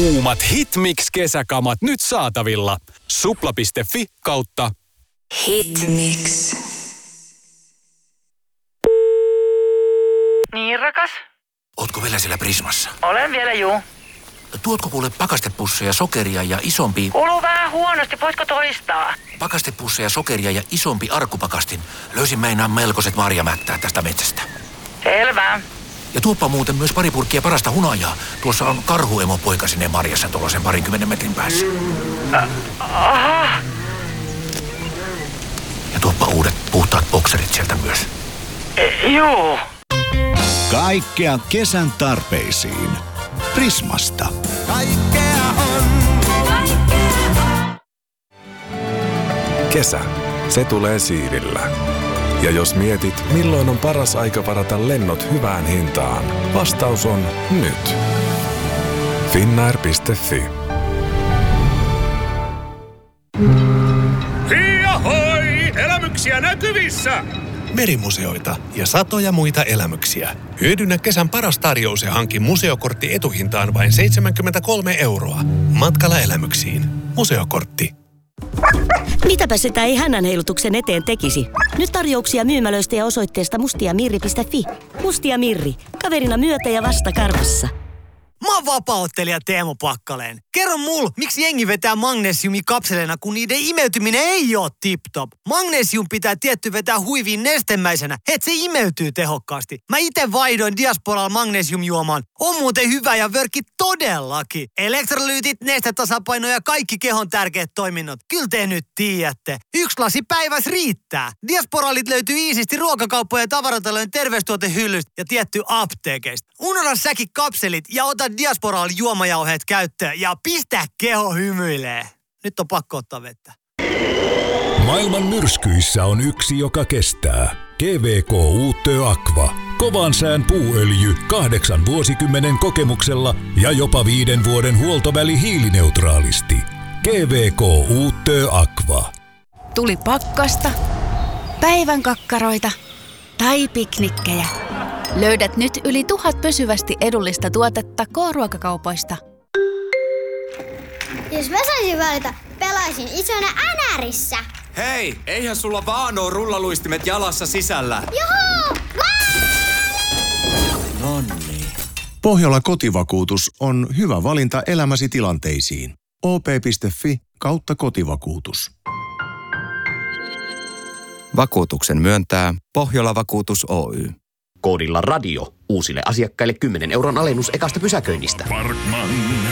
Kuumat Hitmix-kesäkamat nyt saatavilla. Supla.fi/Hitmix. Niin, rakas? Ootko vielä siellä Prismassa? Olen vielä, juu. Tuotko kuule pakastepusseja, sokeria ja isompi... Kuuluu vähän huonosti, voitko toistaa? Pakastepusseja, sokeria ja isompi arkupakastin. Löysin meinaan melkoiset marjamättää tästä metsästä. Selvä. Ja tuoppa muuten myös pari purkkia parasta hunajaa. Tuossa on karhuemopoika sinne marjassa tuollaisen 20 metrin päässä. Aha. Ja tuoppa uudet puhtaat bokserit sieltä myös. Juu. Kaikkea kesän tarpeisiin. Prismasta. Kaikkea on. Kesä, se tulee siivillä. Ja jos mietit, milloin on paras aika varata lennot hyvään hintaan, vastaus on nyt. Finnair.fi. Hiahoi! Elämyksiä näkyvissä! Merimuseoita ja satoja muita elämyksiä. Hyödynnä kesän paras tarjous ja hanki museokortti etuhintaan vain 73 €. Matkalla elämyksiin. Museokortti. Mitäpä sitä ei hännänheilutuksen eteen tekisi? Nyt tarjouksia myymälöistä ja osoitteesta mustiamirri.fi. Mustia Mirri. Kaverina myötä ja vasta karvassa. Mä oon vapaa-ottelija Teemu Pakkaleen. Kerro mul, miksi jengi vetää magnesiumikapseleina, kun niiden imeytyminen ei oo tip-top. Magnesium pitää tietty vetää huiviin nestemäisenä, et se imeytyy tehokkaasti. Mä ite vaihdoin Diasporalla magnesiumjuomaan. On muuten hyvä ja vörkki todellakin. Elektrolyytit, nestetasapaino ja kaikki kehon tärkeät toiminnot. Kyllä te nyt tiedätte. 1 lasi päivässä riittää. Diasporalit löytyy iisisti ruokakauppojen ja tavaratalojen terveystuotehyllystä ja tietty apteekeista. Unohda säkin kapselit ja ota Diasporal juomajauheet käyttöön ja pistä keho hymyilee. Nyt on pakko ottaa vettä. Maailman myrskyissä on yksi, joka kestää. GVK Uutö Aqua. Kovan sään puuöljy 8 vuosikymmenen kokemuksella ja jopa 5 vuoden huoltoväli hiilineutraalisti. GVK Uutö Aqua. Tuli pakkasta, päivän kakkaroita tai piknikkejä. Löydät nyt yli 1000 pysyvästi edullista tuotetta K-ruokakaupoista. Jos mä saisin valita, pelaisin isona NRissä. Hei, eihän sulla vaan oo rullaluistimet jalassa sisällä. Juhu! Nonni. Pohjola Kotivakuutus on hyvä valinta elämäsi tilanteisiin. op.fi/kotivakuutus. Vakuutuksen myöntää Pohjola Vakuutus Oy. Koodilla radio uusille asiakkaille 10 € alennus ekasta pysäköinnistä. Parkman,